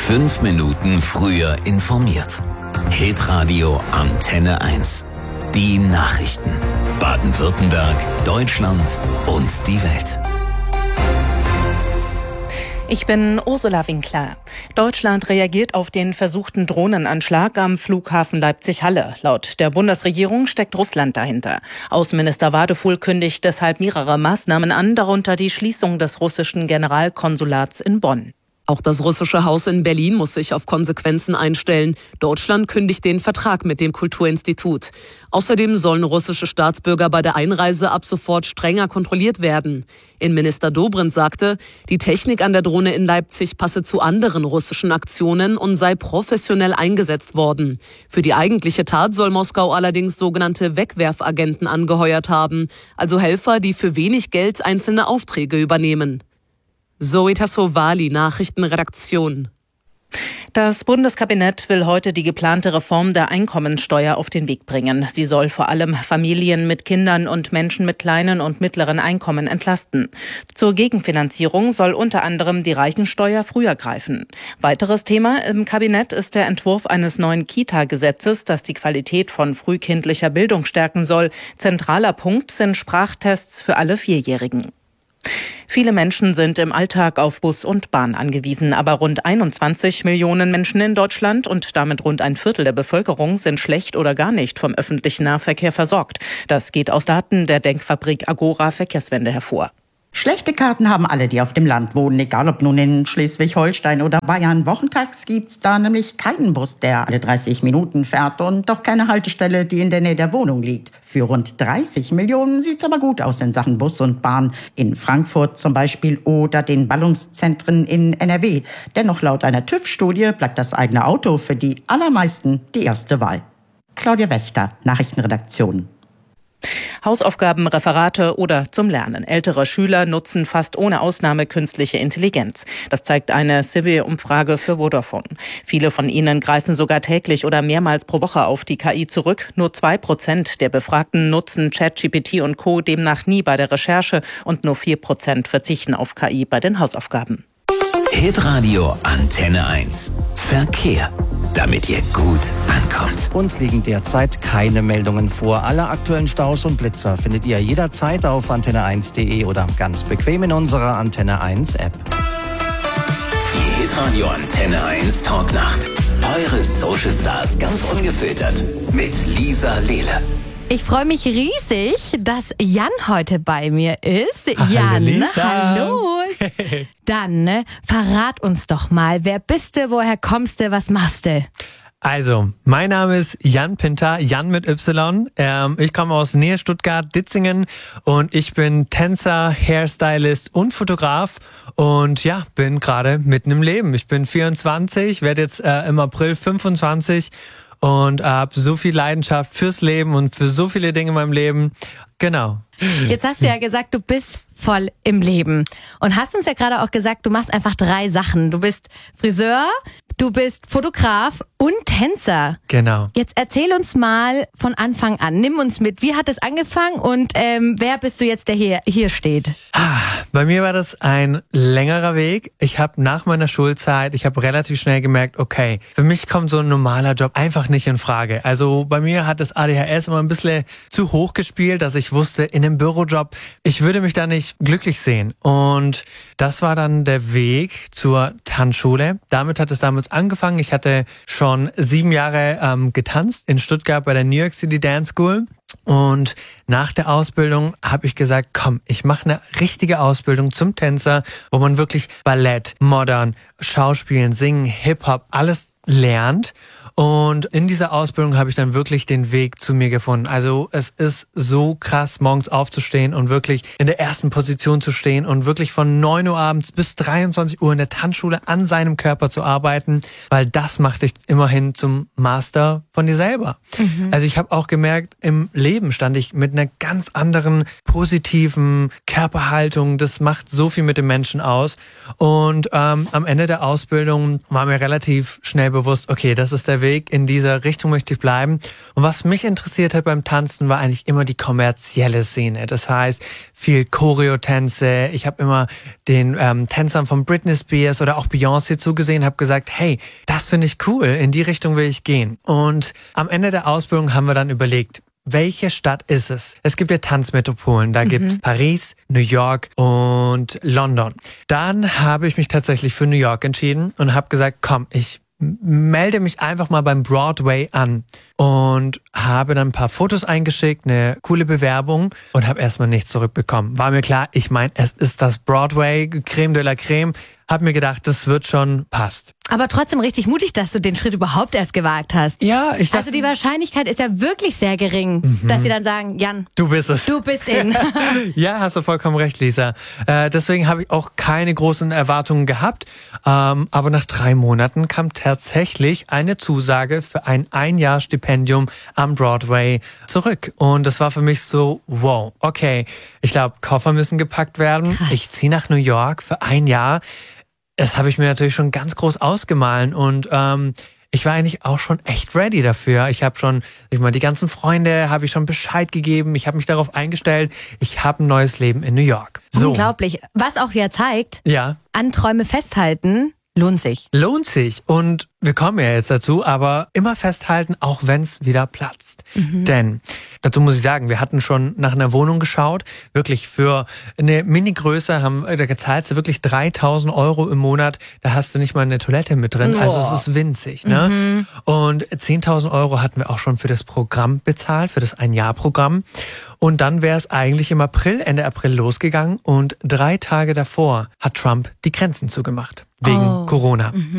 5 Minuten früher informiert. Hitradio Antenne 1. Die Nachrichten. Baden-Württemberg, Deutschland und die Welt. Ich bin Ursula Winkler. Deutschland reagiert auf den versuchten Drohnenanschlag am Flughafen Leipzig-Halle. Laut der Bundesregierung steckt Russland dahinter. Außenminister Wadefuhl kündigt deshalb mehrere Maßnahmen an, darunter die Schließung des russischen Generalkonsulats in Bonn. Auch das russische Haus in Berlin muss sich auf Konsequenzen einstellen. Deutschland kündigt den Vertrag mit dem Kulturinstitut. Außerdem sollen russische Staatsbürger bei der Einreise ab sofort strenger kontrolliert werden. Innenminister Dobrindt sagte, die Technik an der Drohne in Leipzig passe zu anderen russischen Aktionen und sei professionell eingesetzt worden. Für die eigentliche Tat soll Moskau allerdings sogenannte Wegwerfagenten angeheuert haben, also Helfer, die für wenig Geld einzelne Aufträge übernehmen. Zoe Tassovali, Nachrichtenredaktion. Das Bundeskabinett will heute die geplante Reform der Einkommensteuer auf den Weg bringen. Sie soll vor allem Familien mit Kindern und Menschen mit kleinen und mittleren Einkommen entlasten. Zur Gegenfinanzierung soll unter anderem die Reichensteuer früher greifen. Weiteres Thema im Kabinett ist der Entwurf eines neuen Kita-Gesetzes, das die Qualität von frühkindlicher Bildung stärken soll. Zentraler Punkt sind Sprachtests für alle Vierjährigen. Viele Menschen sind im Alltag auf Bus und Bahn angewiesen, aber rund 21 Millionen Menschen in Deutschland und damit rund ein Viertel der Bevölkerung sind schlecht oder gar nicht vom öffentlichen Nahverkehr versorgt. Das geht aus Daten der Denkfabrik Agora Verkehrswende hervor. Schlechte Karten haben alle, die auf dem Land wohnen, egal ob nun in Schleswig-Holstein oder Bayern. Wochentags gibt's da nämlich keinen Bus, der alle 30 Minuten fährt und doch keine Haltestelle, die in der Nähe der Wohnung liegt. Für rund 30 Millionen sieht's aber gut aus in Sachen Bus und Bahn. In Frankfurt zum Beispiel oder den Ballungszentren in NRW. Dennoch laut einer TÜV-Studie bleibt das eigene Auto für die allermeisten die erste Wahl. Claudia Wächter, Nachrichtenredaktion. Hausaufgaben, Referate oder zum Lernen. Ältere Schüler nutzen fast ohne Ausnahme künstliche Intelligenz. Das zeigt eine Civil-Umfrage für Vodafone. Viele von ihnen greifen sogar täglich oder mehrmals pro Woche auf die KI zurück. Nur 2% der Befragten nutzen ChatGPT und Co. demnach nie bei der Recherche und nur 4% verzichten auf KI bei den Hausaufgaben. Hitradio Antenne 1. Verkehr. Damit ihr gut ankommt. Uns liegen derzeit keine Meldungen vor. Alle aktuellen Staus und Blitzer findet ihr jederzeit auf antenne1.de oder ganz bequem in unserer Antenne 1 App. Die Hitradio Antenne 1 Talknacht. Eure Social Stars ganz ungefiltert mit Lisa Lehle. Ich freue mich riesig, dass Jan heute bei mir ist. Jan, Lisa. Hallo. Dann verrat uns doch mal, wer bist du, woher kommst du, was machst du? Also, mein Name ist Jan Pinter, Jan mit Y. Ich komme aus Nähe Stuttgart, Ditzingen und ich bin Tänzer, Hairstylist und Fotograf und ja, bin gerade mitten im Leben. Ich bin 24, werde jetzt im April 25 und habe so viel Leidenschaft fürs Leben und für so viele Dinge in meinem Leben. Genau. Jetzt hast du ja gesagt, du bist voll im Leben und hast uns ja gerade auch gesagt, du machst einfach 3 Sachen. Du bist Friseur, du bist Fotograf und Tänzer. Genau. Jetzt erzähl uns mal von Anfang an. Nimm uns mit. Wie hat es angefangen und wer bist du jetzt, der hier steht? Bei mir war das ein längerer Weg. Ich habe nach meiner Schulzeit, relativ schnell gemerkt, okay, für mich kommt so ein normaler Job einfach nicht in Frage. Also bei mir hat das ADHS immer ein bisschen zu hoch gespielt, dass ich wusste, in einem Bürojob, ich würde mich da nicht glücklich sehen. Und das war dann der Weg zur Tanzschule. Damit hat es damals angefangen. Ich hatte schon 7 Jahre getanzt in Stuttgart bei der New York City Dance School. Und nach der Ausbildung habe ich gesagt, komm, ich mache eine richtige Ausbildung zum Tänzer, wo man wirklich Ballett, Modern, Schauspielen, Singen, Hip-Hop, alles lernt. Und in dieser Ausbildung habe ich dann wirklich den Weg zu mir gefunden. Also es ist so krass, morgens aufzustehen und wirklich in der ersten Position zu stehen und wirklich von 9 Uhr abends bis 23 Uhr in der Tanzschule an seinem Körper zu arbeiten, weil das macht dich immerhin zum Master von dir selber. Mhm. Also ich habe auch gemerkt, im Leben stand ich mit einer ganz anderen positiven Körperhaltung. Das macht so viel mit dem Menschen aus. Und am Ende der Ausbildung war mir relativ schnell bewusst, gewusst, okay, das ist der Weg, in dieser Richtung möchte ich bleiben. Und was mich interessiert hat beim Tanzen, war eigentlich immer die kommerzielle Szene. Das heißt, viel Choreotänze. Ich habe immer den Tänzern von Britney Spears oder auch Beyoncé zugesehen, habe gesagt, hey, das finde ich cool, in die Richtung will ich gehen. Und am Ende der Ausbildung haben wir dann überlegt, welche Stadt ist es? Es gibt ja Tanzmetropolen. Da gibt's Paris, New York und London. Dann habe ich mich tatsächlich für New York entschieden und habe gesagt, komm, ich melde mich einfach mal beim Broadway an und habe dann ein paar Fotos eingeschickt, eine coole Bewerbung und habe erstmal nichts zurückbekommen. War mir klar, ich meine, es ist das Broadway, Creme de la Creme. Hab mir gedacht, das wird schon, passt. Aber trotzdem richtig mutig, dass du den Schritt überhaupt erst gewagt hast. Ja, ich dachte... Also die Wahrscheinlichkeit ist ja wirklich sehr gering, dass sie dann sagen, Jan, du bist es. Du bist in. Ja, hast du vollkommen recht, Lisa. Deswegen habe ich auch keine großen Erwartungen gehabt. Aber nach 3 Monaten kam tatsächlich eine Zusage für ein Jahr Stipendium am Broadway zurück. Und das war für mich so, wow, okay. Ich glaube, Koffer müssen gepackt werden. Krass. Ich ziehe nach New York für 1 Jahr. Das habe ich mir natürlich schon ganz groß ausgemalt und ich war eigentlich auch schon echt ready dafür. Ich habe schon, die ganzen Freunde habe ich schon Bescheid gegeben. Ich habe mich darauf eingestellt. Ich habe ein neues Leben in New York. So. Unglaublich. Was auch ja zeigt, Ja. an Träume festhalten lohnt sich. Lohnt sich. Und wir kommen ja jetzt dazu, aber immer festhalten, auch wenn es wieder platzt. Denn, dazu muss ich sagen, wir hatten schon nach einer Wohnung geschaut, wirklich für eine Mini-Größe, da gezahlst du wirklich 3.000 € im Monat, da hast du nicht mal eine Toilette mit drin, also es ist winzig. Ne? Und 10.000 € hatten wir auch schon für das Programm bezahlt, für das 1-Jahr-Programm. Und dann wäre es eigentlich im April, Ende April losgegangen und 3 Tage davor hat Trump die Grenzen zugemacht, wegen Corona.